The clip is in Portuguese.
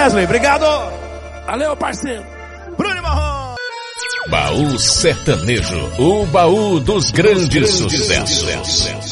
Wesley, obrigado. Valeu, parceiro. Bruno Marrom. Baú Sertanejo, o baú dos grandes sucessos.